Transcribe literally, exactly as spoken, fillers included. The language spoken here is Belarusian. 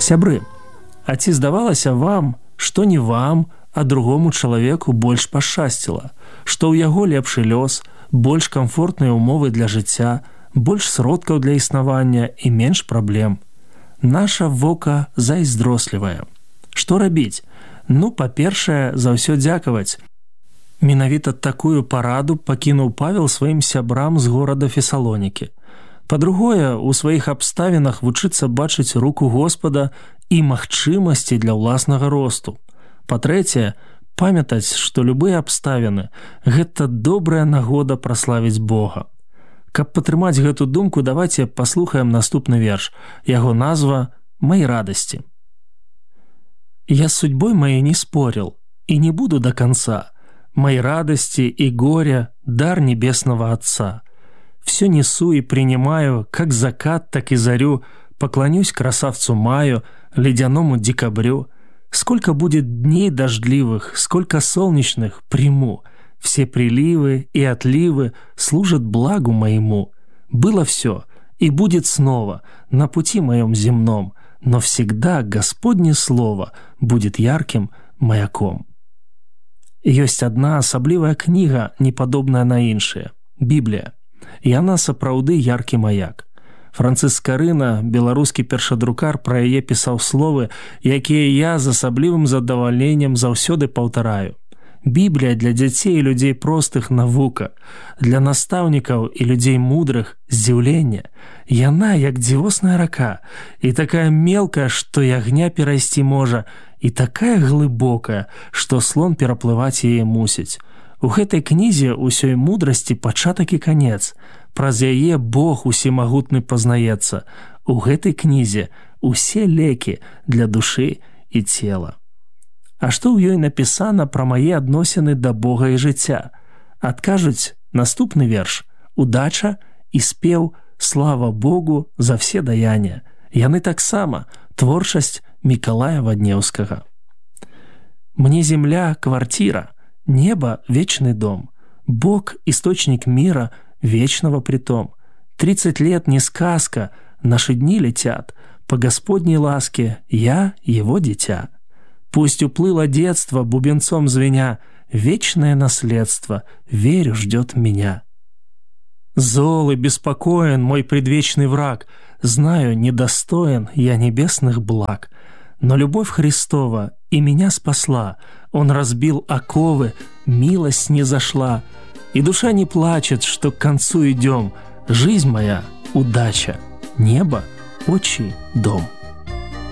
Сябры, а ці здавалася вам, што не вам, а другому чалавеку больш пашчасціла, што ў яго лепшы лёс, больш камфортныя ўмовы для жыцця, больш сродкаў для існавання і менш праблем. Наша вока зайздрослівае. Што рабіць? Ну, па-першае, за ўсё дзякаваць. Менавіта такую параду пакінуў Павел сваім сябрам з горада Фесалонікі. Па-другое, у сваіх абставінах вучыцца бачыць руку Господа і магчымасці для ўласнага росту. Па-трэцяе, памятаць, што любыя абставіны – гэта добрая нагода праславіць Бога. Каб падтрымаць гэту думку, давайте паслухаем наступны верш. Яго назва «Мои радости». «Я с судьбой моей не спорил и не буду до конца. Мои радости и горя – дар небесного Отца. Все несу и принимаю, как закат, так и зарю, поклонюсь красавцу маю, ледяному декабрю. Сколько будет дней дождливых, сколько солнечных приму. Все приливы и отливы служат благу моему. Было все, и будет снова на пути моем земном, но всегда Господне слово будет ярким маяком». Ёсць адна асаблівая кніга, не падобная на іншыя – Біблія. Яна сапраўды яркі маяк. Францыск Скарына, беларускі першадрукар, пра яе пісаў словы, якія я з асаблівым задавальненнем заўсёды паўтараю. Біблія для дзяцей і людзей простых навука, для настаўнікаў і людзей мудрых здзіўленне. Яна як дзівосная рака, і такая мелкая, што ягня перайсці можа, і такая глыбокая, што слон пераплываць яе мусіць. У гэтай кнізе ўсёй мудрасці пачатак і канец. Праз яе Бог усемагутны пазнаецца. У гэтай кнізе усе лекі для душы і цела. А што ў ёй напісана пра мае адносіны да Бога і жыцця? Адкажуць наступны верш. Удача і спеў «Слава Богу за все даяння». Яны таксама творчасць Мікалая Ваднеўскага. «Мне земля – квартира, небо – вечный дом, Бог – источник мира, вечного притом. Тридцать лет не сказка, наши дни летят, по Господней ласке я его дитя. Пусть уплыло детство, бубенцом звеня, вечное наследство, верю, ждет меня. Зол и беспокоен мой предвечный враг, знаю, недостоин я небесных благ, но любовь Христова и меня спасла, Он разбил оковы, милость снизошла, и душа не плачет, что к концу идем. Жизнь моя – удача, небо – отчий дом.